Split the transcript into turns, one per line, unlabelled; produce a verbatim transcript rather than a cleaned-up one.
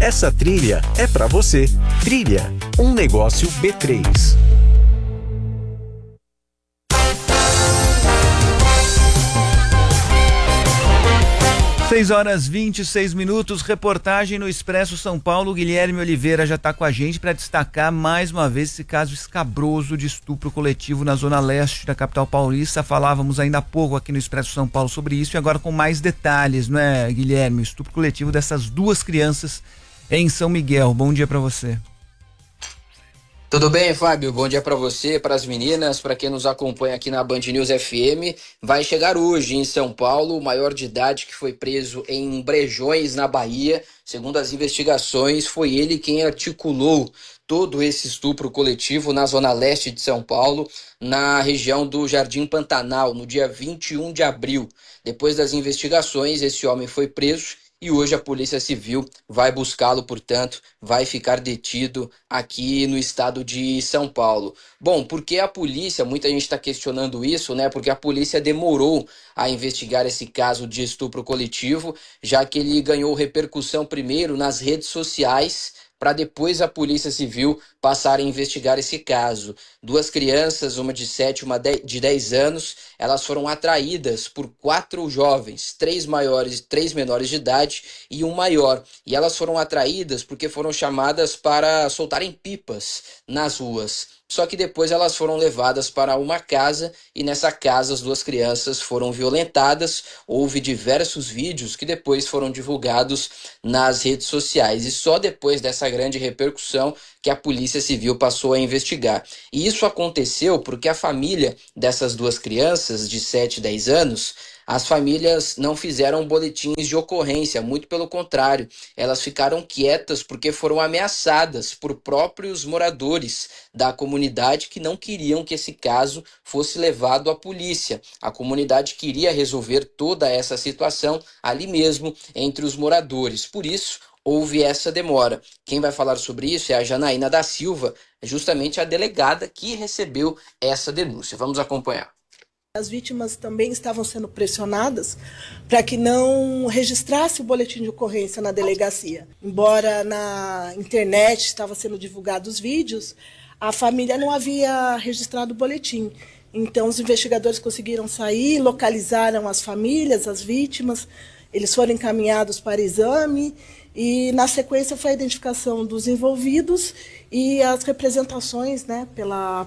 Essa trilha é pra você. Trilha, um negócio B três.
seis horas e vinte e seis minutos, reportagem no Expresso São Paulo. Guilherme Oliveira já está com a gente para destacar mais uma vez esse caso escabroso de estupro coletivo na zona leste da capital paulista. Falávamos ainda há pouco aqui no Expresso São Paulo sobre isso e agora com mais detalhes, não é, Guilherme? O estupro coletivo dessas duas crianças em São Miguel. Bom dia para você.
Tudo bem, Fábio? Bom dia para você, para as meninas, para quem nos acompanha aqui na Band News F M. Vai chegar hoje em São Paulo o maior de idade que foi preso em Brejões, na Bahia. Segundo as investigações, foi ele quem articulou todo esse estupro coletivo na zona leste de São Paulo, na região do Jardim Pantanal, no dia vinte e um de abril. Depois das investigações, esse homem foi preso e hoje a Polícia Civil vai buscá-lo, portanto, vai ficar detido aqui no estado de São Paulo. Bom, por que a polícia, muita gente está questionando isso, né? Porque a polícia demorou a investigar esse caso de estupro coletivo, já que ele ganhou repercussão primeiro nas redes sociais, para depois a Polícia Civil passar a investigar esse caso. Duas crianças, uma de sete e uma de dez anos, elas foram atraídas por quatro jovens, três maiores, três menores de idade e um maior. E elas foram atraídas porque foram chamadas para soltarem pipas nas ruas. Só que depois elas foram levadas para uma casa e nessa casa as duas crianças foram violentadas. Houve diversos vídeos que depois foram divulgados nas redes sociais. E só depois dessa grande repercussão que a Polícia Civil passou a investigar. E isso aconteceu porque a família dessas duas crianças de sete e dez anos, as famílias não fizeram boletins de ocorrência, muito pelo contrário, elas ficaram quietas porque foram ameaçadas por próprios moradores da comunidade que não queriam que esse caso fosse levado à polícia. A comunidade queria resolver toda essa situação ali mesmo entre os moradores. Por isso, houve essa demora. Quem vai falar sobre isso é a Janaína da Silva, justamente a delegada que recebeu essa denúncia. Vamos acompanhar.
As vítimas também estavam sendo pressionadas para que não registrasse o boletim de ocorrência na delegacia. Embora na internet estavam sendo divulgados vídeos, a família não havia registrado o boletim. Então os investigadores conseguiram sair, localizaram as famílias, as vítimas, eles foram encaminhados para exame e na sequência foi a identificação dos envolvidos e as representações, né, pela